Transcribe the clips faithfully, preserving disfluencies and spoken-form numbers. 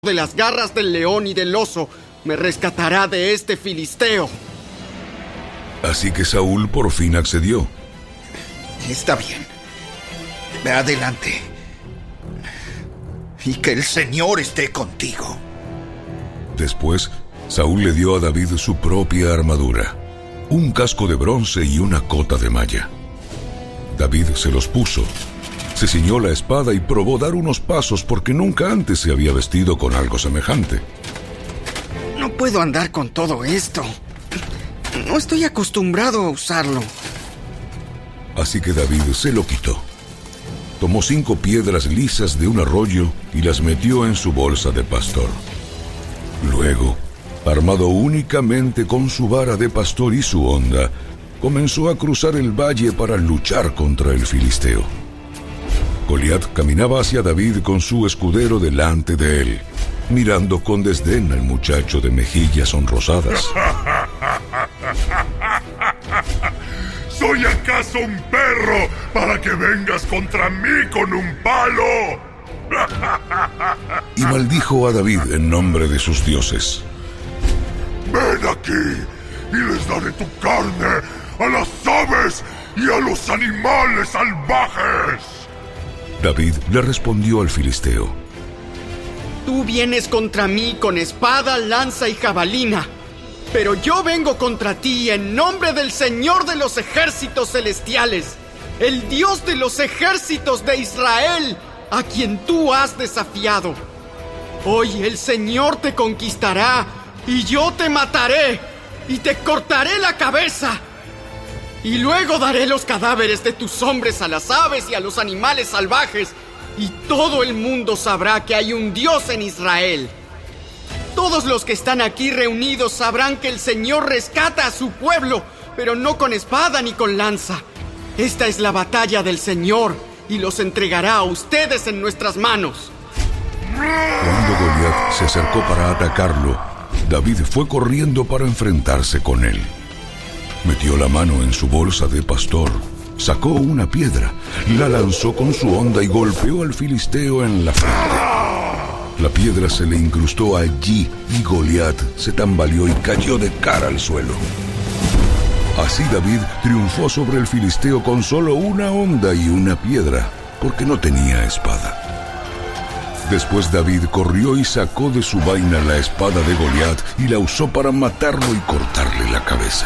de las garras del león y del oso, me rescatará de este filisteo. Así que Saúl por fin accedió. Está bien. Ve adelante. Y que el Señor esté contigo. Después, Saúl le dio a David su propia armadura, un casco de bronce y una cota de malla. David se los puso, se ciñó la espada y probó dar unos pasos porque nunca antes se había vestido con algo semejante. No puedo andar con todo esto. No estoy acostumbrado a usarlo. Así que David se lo quitó. Tomó cinco piedras lisas de un arroyo y las metió en su bolsa de pastor. Luego, armado únicamente con su vara de pastor y su honda, comenzó a cruzar el valle para luchar contra el filisteo. Goliat caminaba hacia David con su escudero delante de él, mirando con desdén al muchacho de mejillas sonrosadas. ¿Soy acaso un perro para que vengas contra mí con un palo? Y maldijo a David en nombre de sus dioses. Ven aquí y les daré tu carne a las aves y a los animales salvajes. David le respondió al filisteo: Tú vienes contra mí con espada, lanza y jabalina, pero yo vengo contra ti en nombre del Señor de los ejércitos celestiales, el Dios de los ejércitos de Israel, a quien tú has desafiado. Hoy el Señor te conquistará y yo te mataré y te cortaré la cabeza. Y luego daré los cadáveres de tus hombres a las aves y a los animales salvajes, y todo el mundo sabrá que hay un Dios en Israel. Todos los que están aquí reunidos sabrán que el Señor rescata a su pueblo, pero no con espada ni con lanza. Esta es la batalla del Señor, y los entregará a ustedes en nuestras manos. Cuando Goliat se acercó para atacarlo, David fue corriendo para enfrentarse con él. Metió la mano en su bolsa de pastor, sacó una piedra, la lanzó con su honda y golpeó al filisteo en la frente. La piedra se le incrustó allí y Goliat se tambaleó y cayó de cara al suelo. Así David triunfó sobre el filisteo con solo una honda y una piedra, porque no tenía espada. Después David corrió y sacó de su vaina la espada de Goliat y la usó para matarlo y cortarle la cabeza.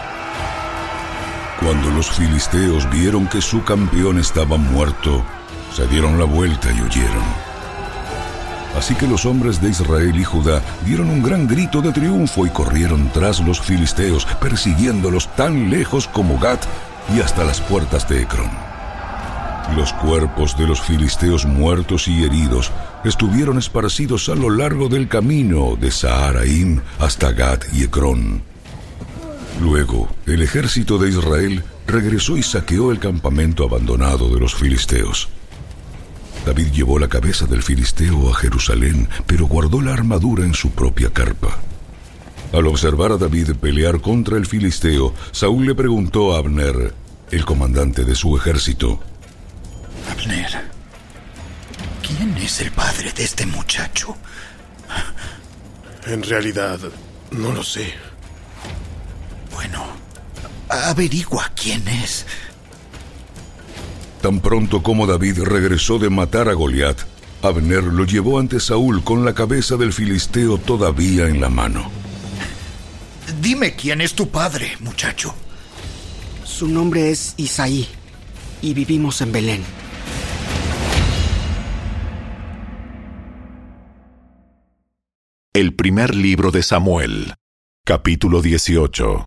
Cuando los filisteos vieron que su campeón estaba muerto, se dieron la vuelta y huyeron. Así que los hombres de Israel y Judá dieron un gran grito de triunfo y corrieron tras los filisteos, persiguiéndolos tan lejos como Gat y hasta las puertas de Ecrón. Los cuerpos de los filisteos muertos y heridos estuvieron esparcidos a lo largo del camino de Saharaim hasta Gat y Ecrón. Luego, el ejército de Israel regresó y saqueó el campamento abandonado de los filisteos. David llevó la cabeza del filisteo a Jerusalén, pero guardó la armadura en su propia carpa. Al observar a David pelear contra el filisteo, Saúl le preguntó a Abner, el comandante de su ejército: Abner, ¿quién es el padre de este muchacho? En realidad, no lo sé. Bueno, averigua quién es. Tan pronto como David regresó de matar a Goliat, Abner lo llevó ante Saúl con la cabeza del filisteo todavía en la mano. Dime quién es tu padre, muchacho. Su nombre es Isaí, y vivimos en Belén. El primer libro de Samuel, capítulo dieciocho.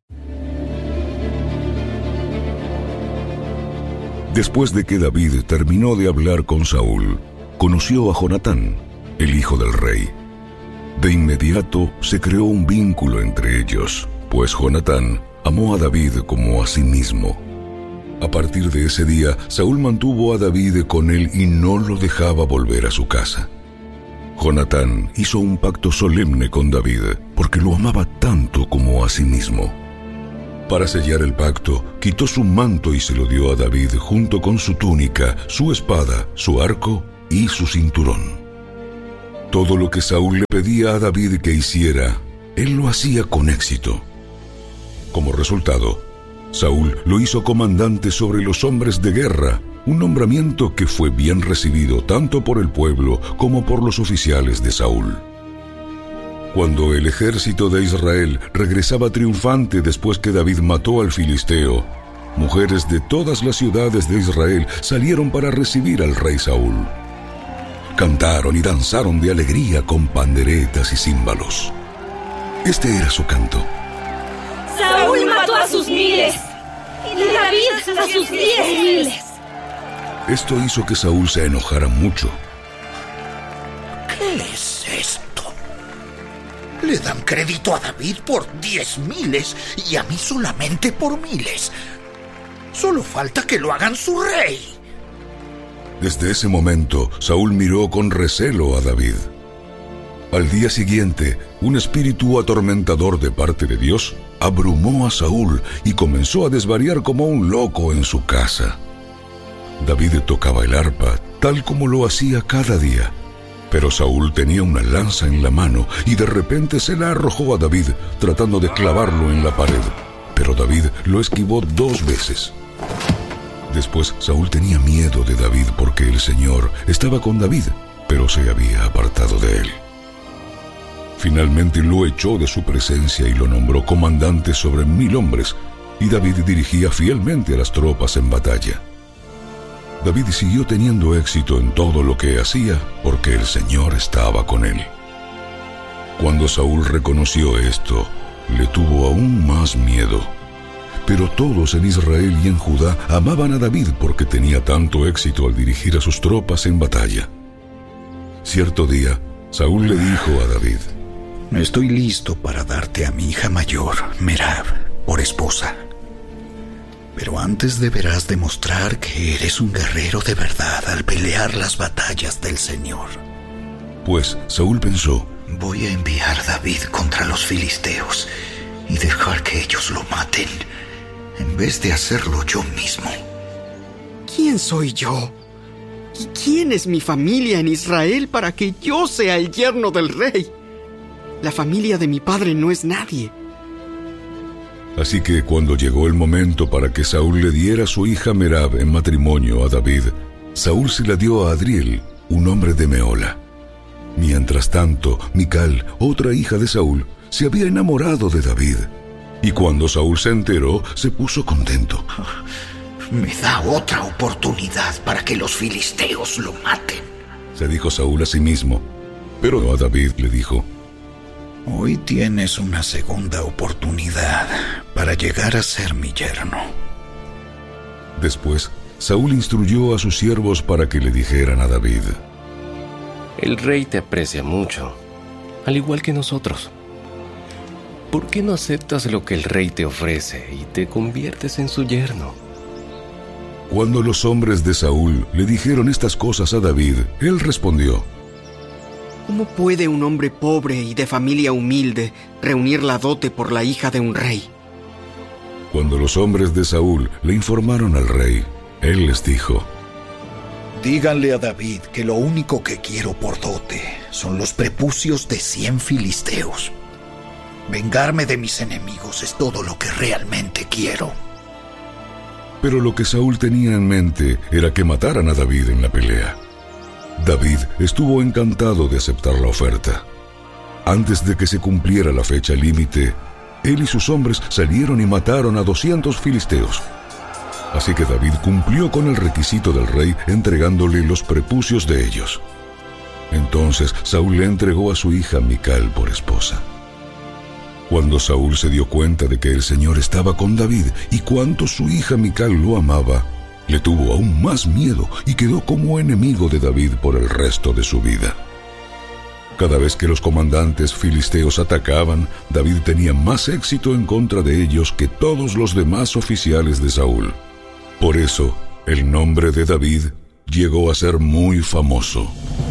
Después de que David terminó de hablar con Saúl, conoció a Jonatán, el hijo del rey. De inmediato se creó un vínculo entre ellos, pues Jonatán amó a David como a sí mismo. A partir de ese día, Saúl mantuvo a David con él y no lo dejaba volver a su casa. Jonatán hizo un pacto solemne con David, porque lo amaba tanto como a sí mismo. Para sellar el pacto, quitó su manto y se lo dio a David junto con su túnica, su espada, su arco y su cinturón. Todo lo que Saúl le pedía a David que hiciera, él lo hacía con éxito. Como resultado, Saúl lo hizo comandante sobre los hombres de guerra, un nombramiento que fue bien recibido tanto por el pueblo como por los oficiales de Saúl. Cuando el ejército de Israel regresaba triunfante después que David mató al filisteo, mujeres de todas las ciudades de Israel salieron para recibir al rey Saúl. Cantaron y danzaron de alegría con panderetas y címbalos. Este era su canto. Saúl mató a sus miles y David a sus diez miles. Esto hizo que Saúl se enojara mucho. ¿Qué es esto? Le dan crédito a David por diez miles y a mí solamente por miles. Solo falta que lo hagan su rey. Desde ese momento, Saúl miró con recelo a David. Al día siguiente, un espíritu atormentador de parte de Dios abrumó a Saúl y comenzó a desvariar como un loco en su casa. David tocaba el arpa tal como lo hacía cada día, pero Saúl tenía una lanza en la mano y de repente se la arrojó a David tratando de clavarlo en la pared, pero David lo esquivó dos veces. Después Saúl tenía miedo de David porque el Señor estaba con David, pero se había apartado de él. Finalmente lo echó de su presencia y lo nombró comandante sobre mil hombres, y David dirigía fielmente a las tropas en batalla. David siguió teniendo éxito en todo lo que hacía porque el Señor estaba con él. Cuando Saúl reconoció esto, le tuvo aún más miedo. Pero todos en Israel y en Judá amaban a David porque tenía tanto éxito al dirigir a sus tropas en batalla. Cierto día, Saúl le dijo a David: Estoy listo para darte a mi hija mayor, Merab, por esposa. Pero antes deberás demostrar que eres un guerrero de verdad al pelear las batallas del Señor. Pues Saúl pensó: voy a enviar a David contra los filisteos y dejar que ellos lo maten, en vez de hacerlo yo mismo. ¿Quién soy yo? ¿Y quién es mi familia en Israel para que yo sea el yerno del rey? La familia de mi padre no es nadie. Así que cuando llegó el momento para que Saúl le diera a su hija Merab en matrimonio a David, Saúl se la dio a Adriel, un hombre de Mehola. Mientras tanto, Mical, otra hija de Saúl, se había enamorado de David. Y cuando Saúl se enteró, se puso contento. Me da otra oportunidad para que los filisteos lo maten, se dijo Saúl a sí mismo. Pero a David le dijo: hoy tienes una segunda oportunidad para llegar a ser mi yerno. Después, Saúl instruyó a sus siervos para que le dijeran a David: el rey te aprecia mucho, al igual que nosotros. ¿Por qué no aceptas lo que el rey te ofrece y te conviertes en su yerno? Cuando los hombres de Saúl le dijeron estas cosas a David, él respondió: ¿cómo puede un hombre pobre y de familia humilde reunir la dote por la hija de un rey? Cuando los hombres de Saúl le informaron al rey, él les dijo: díganle a David que lo único que quiero por dote son los prepucios de cien filisteos. Vengarme de mis enemigos es todo lo que realmente quiero. Pero lo que Saúl tenía en mente era que mataran a David en la pelea. David estuvo encantado de aceptar la oferta. Antes de que se cumpliera la fecha límite, él y sus hombres salieron y mataron a doscientos filisteos. Así que David cumplió con el requisito del rey entregándole los prepucios de ellos. Entonces Saúl le entregó a su hija Mical por esposa. Cuando Saúl se dio cuenta de que el Señor estaba con David y cuánto su hija Mical lo amaba, le tuvo aún más miedo y quedó como enemigo de David por el resto de su vida. Cada vez que los comandantes filisteos atacaban, David tenía más éxito en contra de ellos que todos los demás oficiales de Saúl. Por eso, el nombre de David llegó a ser muy famoso.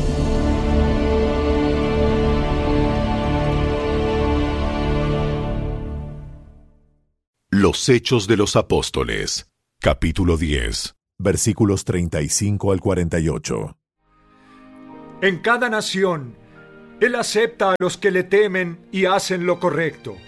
Los Hechos de los Apóstoles, capítulo diez, versículos treinta y cinco al cuarenta y ocho. En cada nación Él acepta a los que le temen y hacen lo correcto.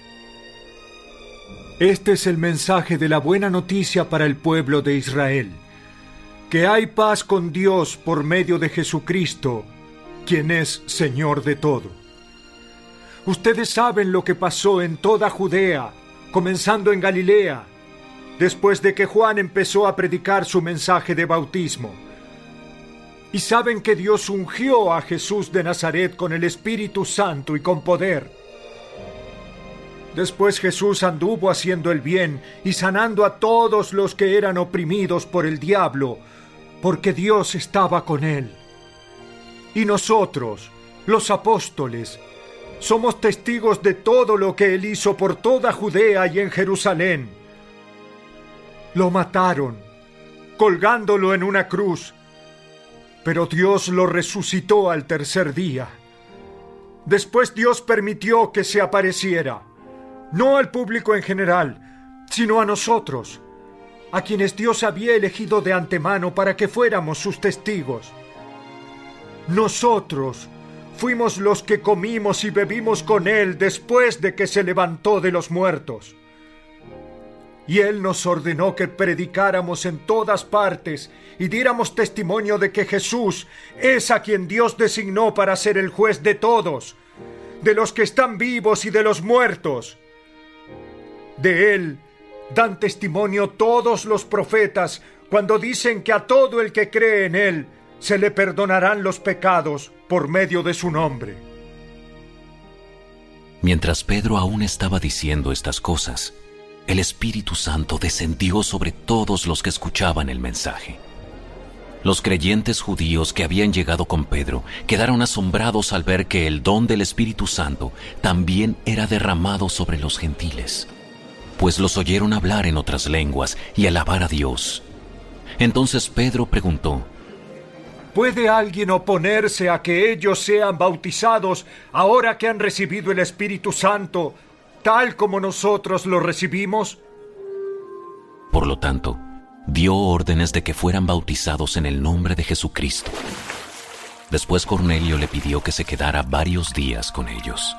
Este es el mensaje de la buena noticia para el pueblo de Israel, que hay paz con Dios por medio de Jesucristo, quien es Señor de todo. Ustedes saben lo que pasó en toda Judea, comenzando en Galilea, después de que Juan empezó a predicar su mensaje de bautismo. Y saben que Dios ungió a Jesús de Nazaret con el Espíritu Santo y con poder. Después Jesús anduvo haciendo el bien y sanando a todos los que eran oprimidos por el diablo, porque Dios estaba con él. Y nosotros, los apóstoles, somos testigos de todo lo que él hizo por toda Judea y en Jerusalén. Lo mataron, colgándolo en una cruz, pero Dios lo resucitó al tercer día. Después Dios permitió que se apareciera, no al público en general, sino a nosotros, a quienes Dios había elegido de antemano para que fuéramos sus testigos. Nosotros fuimos los que comimos y bebimos con Él después de que se levantó de los muertos. Y Él nos ordenó que predicáramos en todas partes y diéramos testimonio de que Jesús es a quien Dios designó para ser el juez de todos, de los que están vivos y de los muertos. De Él dan testimonio todos los profetas cuando dicen que a todo el que cree en Él se le perdonarán los pecados por medio de su nombre. Mientras Pedro aún estaba diciendo estas cosas, el Espíritu Santo descendió sobre todos los que escuchaban el mensaje. Los creyentes judíos que habían llegado con Pedro quedaron asombrados al ver que el don del Espíritu Santo también era derramado sobre los gentiles, pues los oyeron hablar en otras lenguas y alabar a Dios. Entonces Pedro preguntó: ¿Puede alguien oponerse a que ellos sean bautizados ahora que han recibido el Espíritu Santo, tal como nosotros lo recibimos? Por lo tanto, dio órdenes de que fueran bautizados en el nombre de Jesucristo. Después Cornelio le pidió que se quedara varios días con ellos.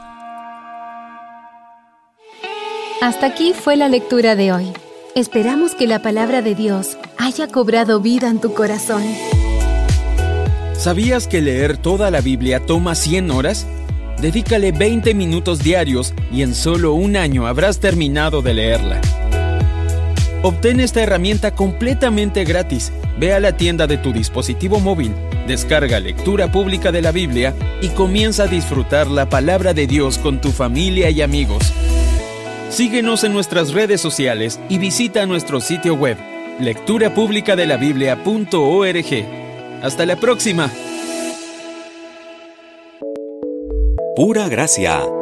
Hasta aquí fue la lectura de hoy. Esperamos que la palabra de Dios haya cobrado vida en tu corazón. ¿Sabías que leer toda la Biblia toma cien horas? Dedícale veinte minutos diarios y en solo un año habrás terminado de leerla. Obtén esta herramienta completamente gratis. Ve a la tienda de tu dispositivo móvil, descarga Lectura Pública de la Biblia y comienza a disfrutar la palabra de Dios con tu familia y amigos. Síguenos en nuestras redes sociales y visita nuestro sitio web, lectura pública de la biblia punto org. ¡Hasta la próxima! Pura Gracia